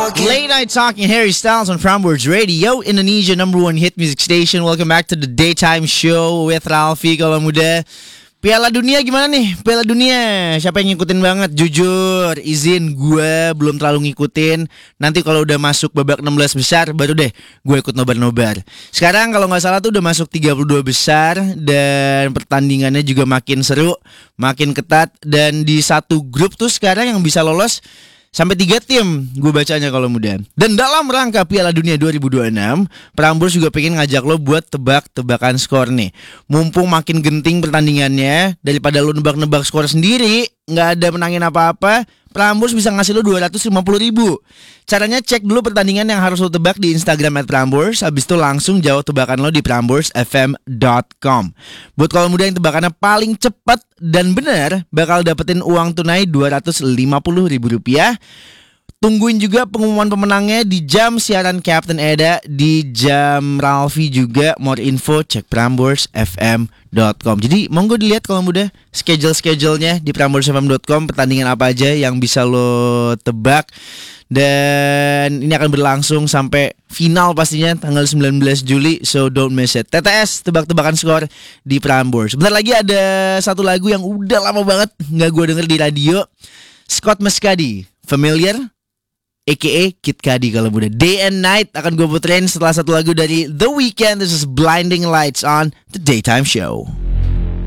Late Night Talking, Harry Styles on Prambors Radio, Indonesia #1 hit music station. Welcome back to the Daytime Show with Ralfi. Kalau muda, Piala Dunia gimana nih? Piala Dunia, siapa yang ngikutin banget? Jujur, izin gue belum terlalu ngikutin. Nanti kalau udah masuk babak 16 besar, baru deh gue ikut nobar-nobar. Sekarang kalau gak salah tuh udah masuk 32 besar. Dan pertandingannya juga makin seru, makin ketat. Dan di satu grup tuh sekarang yang bisa lolos sampai 3 tim gue bacanya kalau muda. Dan dalam rangka Piala Dunia 2026, Prambors juga pengen ngajak lo buat tebak-tebakan skor nih. Mumpung makin genting pertandingannya, daripada lo nebak-nebak skor sendiri nggak ada menangin apa-apa, Prambors bisa ngasih lo 250.000. Caranya cek dulu pertandingan yang harus lo tebak di Instagram @Prambors. Habis itu langsung jawab tebakan lo di pramborsfm.com. Buat kalau muda yang tebakannya paling cepat dan benar, bakal dapetin uang tunai Rp250.000. Tungguin juga pengumuman pemenangnya di jam siaran Captain Eda, di jam Ralfi juga. More info cek pramborsfm.com. Jadi monggo dilihat kalau mudah schedule-schedulenya di pramborsfm.com. Pertandingan apa aja yang bisa lo tebak. Dan ini akan berlangsung sampai final pastinya tanggal 19 Juli. So don't miss it. TTS, tebak-tebakan skor di Prambors. Bentar lagi ada satu lagu yang udah lama banget gak gue denger di radio. Scott Mescudi, Familiar, a.k.a. Kid Cudi kalau muda. Day and Night akan gue puterin setelah satu lagu dari The Weeknd. This is Blinding Lights on The Daytime Show.